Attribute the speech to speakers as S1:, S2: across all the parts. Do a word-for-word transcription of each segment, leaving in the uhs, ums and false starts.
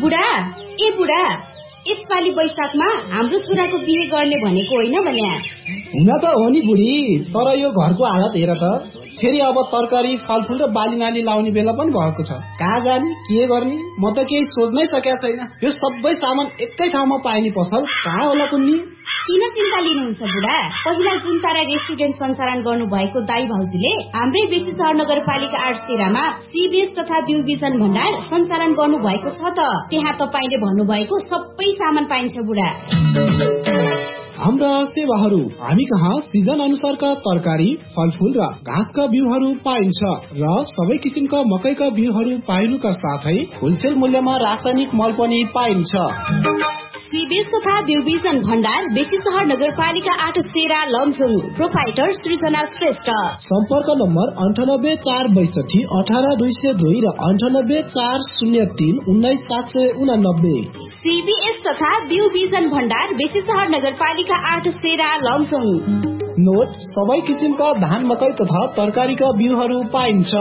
S1: बुढा ए बुढा यसपालि वैशाखमा हाम्रो छोराको बिहे गर्ने भनेको होइन भने
S2: हुन त हो नि बुढी, तर यो घरको हालत हेर त। फेरि अब तरकारी फलफुल र बाली नाली लाउने बेला पनि भएको छ। कहाँ जाने के गर्ने म त केही सोच्नै सकेको छैन। यो सबै सामान एकै ठाउँमा पाइने पसल कहाँ होला कुन्नी?
S1: किन चिन्ता लिनुहुन्छ बुढा? पहिला जुन तारा रेस्टुरेन्ट सञ्चालन गर्नु भएको दाई भाउजूले हाम्रै बेसी सहर नगरपालिका आठ तेह्रमा सीबीएस तथा बिउ बिजन भण्डार सञ्चालन गर्नु भएको छ त। त्यहाँ तपाईले भन्नुभएको सबै सामान पाइन्छ बुढा।
S2: हाम्रा सेवाहरू हामी कहाँ सिजन अनुसारका तरकारी फलफुल र घाँसका बिउहरू पाइन्छ र सबै किसिमका मकैका बिउहरू पाइनुका साथै होलसेल मूल्यमा रासायनिक मल पनि पाइन्छ।
S1: सीबीएस तथा बिउ बिजन भण्डार बेसी सहर नगरपालिका आठ तेह्र लमजुङ। प्रोपाइटर सृजना श्रेष्ठ।
S2: सम्पर्क नम्बर अन्ठानब्बे चार बैसठी अठार दुई सय दुई र अन्ठानब्बे चार शून्य तीन उन्नाइस सात सय उनानब्बे।
S1: सीबीएस तथा बिउ बिजन भण्डार बेसी सहर नगरपालिका आठ तेह्र लमजुङ।
S2: नोट सबै किसिमका धान मकै तथा तरकारीका बिउहरू पाइन्छ।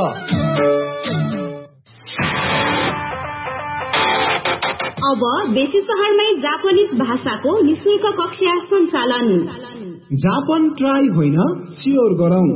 S1: अब बेसी सहरमै जापानिज भाषाको निशुल्क कक्षा सञ्चालन।
S2: जापान ट्राई होइन स्योर गरौँ।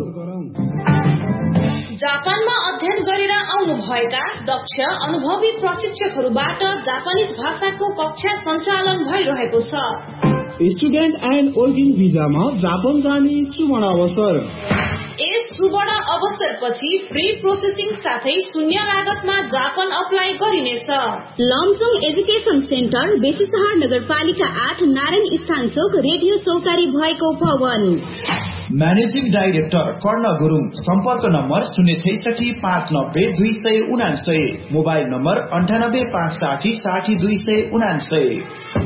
S1: जापानमा अध्ययन गरेर आउनु भएका दक्ष अनुभवी प्रशिक्षकहरूबाट जापानिज भाषाको कक्षा सञ्चालन भइरहेको छ।
S2: स्टुडेन्ट एन्ड वर्किङ भिजामा जापान जाने सुवर्ण अवसर।
S1: यस सुवर्ण अवसरपछि फ्री प्रोसेसिङ साथै शून्य लागतमा जापान अप्लाई गरिनेछ। लमजुङ एजुकेसन सेन्टर बेसी सहर नगरपालिका आठ नारायण स्थान चोक रेडियो चौतारी भएको भवन।
S3: म्यानेजिङ डाइरेक्टर कर्ण गुरुङ। सम्पर्क नम्बर शून्य छैसठी पाँच नब्बे दुई सय उनासय। मोबाइल नम्बर अन्ठानब्बे पाँच साठी साठी दुई सय उनासय।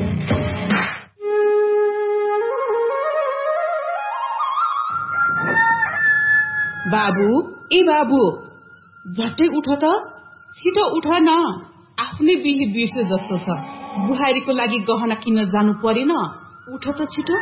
S4: बाबु ए बाबु झट्टै उठ त, छिटो उठ न। आफ्नै बिहे बिर्से जस्तो छ। बुहारीको लागि गहना किन्न जानु परेन? उठ त छिटो।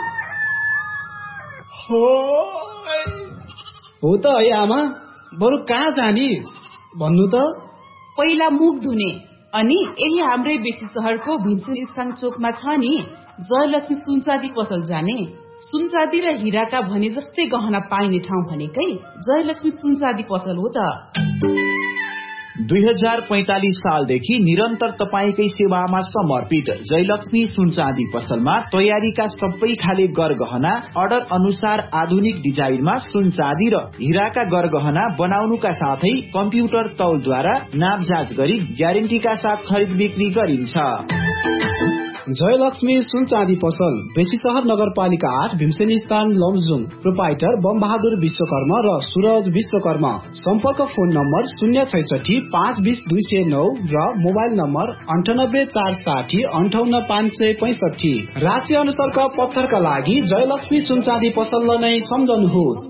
S2: हो त है आमा, बरु कहाँ जाने भन्नु त?
S4: पहिला मुख धुने, अनि यही हाम्रै बेसी सहरको भीमसेन स्थान चोकमा छ नि जयलक्ष्मी सुनचाँदी पसल जाने। सुनचाँदी र हिराका भने जस्तै गहना पाइने ठाउँ भनेकै जयलक्ष्मी सुनचाँदी पसल हो त।
S3: दुई हजार पैंतालीस सालदेखि निरन्तर तपाईकै सेवामा समर्पित जयलक्ष्मी सुनचाँदी पसलमा तयारीका सबै खाले गरगहना अर्डर अनुसार आधुनिक डिजाइनमा सुनचाँदी र हिराका गरगहना बनाउनुका साथै कम्प्युटर तौलद्वारा नापजाँच गरी ग्यारेन्टीका साथ खरिद बिक्री गरिन्छ।
S2: जयलक्ष्मी सुनचाँदी पसल बेसी सहर नगरपालिका आठ भीमसेन स्थान लमजुङ। प्रोपाइटर बम बहादुर विश्वकर्मा र सूरज विश्वकर्मा। सम्पर्क फोन नम्बर शून्य छैसठी पाँच बीस दुई सय नौ र मोबाइल नम्बर अन्ठानब्बे चार साठी अन्ठाउन्न पाँच सय पैसठी। राज्य अनुसारका पत्थरका लागि जयलक्ष्मी सुनचाँदी पसललाई नै सम्झनुहोस्।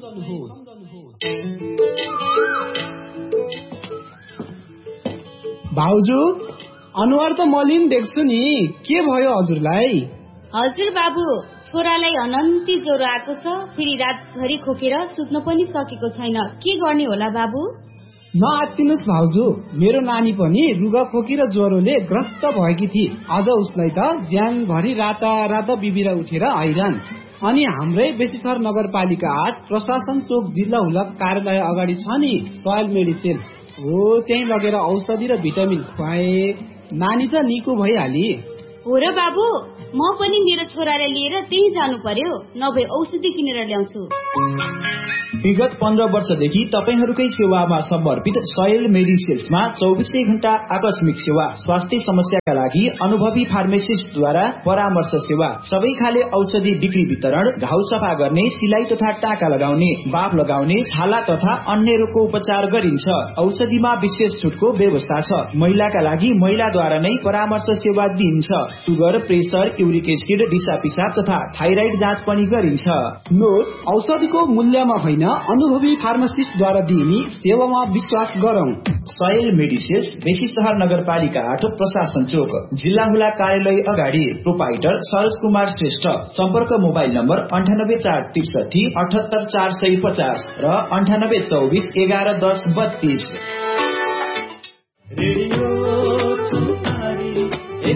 S2: भाउजू अनुहार त मलिन देख्छु नि, के भयो हजुरलाई?
S1: हजुर बाबु, छोरालाई अनन्ती ज्वरो आएको छ। फेरि रातभरि खोकेर सुत्न पनि सकेको छैन। के गर्ने होला बाबु?
S2: नआत्तिनुस् भाउजू, मेरो नानी पनि रुगा खोकी र ज्वरोले ग्रस्त भएकी थिए। अझ उसलाई त ज्यानभरि राता राता बिबिरा उठेर हैरान। अनि हाम्रै बेसी सहर नगरपालिका आठ प्रशासन चोक जिल्ला हुलक कार्यालय अगाडि छ नि सोयल मेडिसिन हो, त्यही लगेर औषधि र भिटामिन खुवाए। नानी त निको भइहाली।
S1: हो र बाबु, म पनि मेरो छोरालाई लिएर त्यही जानु पर्यो, नभए औषधि किनेर ल्याउँछु।
S3: विगत पन्ध्र वर्षदेखि तपाईहरूकै सेवामा समर्पित सोयल मेडिसिन्समा चौबिसै घण्टा आकस्मिक सेवा, स्वास्थ्य समस्याका लागि अनुभवी फार्मासिस्टद्वारा परामर्श सेवा, सबै खाले औषधि बिक्री वितरण, घाउ सफा गर्ने, सिलाई तथा टाका लगाउने, बाफ लगाउने, छाला तथा अन्य रोगको उपचार गरिन्छ। औषधिमा विशेष छुटको व्यवस्था छ। महिलाका लागि महिलाद्वारा नै परामर्श सेवा दिइन्छ। सुगर, प्रेसर, युरिक एसिड, दिशा पिसाब तथा थाइराइड जाँच पनि गरिन्छ।
S2: नोट, औषधिको मूल्यमा होइन, अनुभवी फार्मासिस्टद्वारा दिइने सेवामा विश्वास गरौं।
S3: सोयल मेडिसिन्स बेसी सहर नगरपालिका आठ प्रशासन चोक जिल्ला हुला कार्यालय अगाडि। प्रोपाइटर सरोज कुमार श्रेष्ठ। सम्पर्क मोबाइल नम्बर अन्ठानब्बे चार त्रिसठी अठहत्तर चार सय पचास र अन्ठानब्बे चौबिस एघार दस बत्तीस।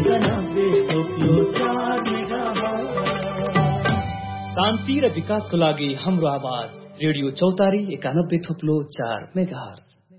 S5: शान्ति र विकासको लागि हाम्रो आवाज रेडियो चौतारी एकानब्बे थोप्लो चार मेगाहर्ज।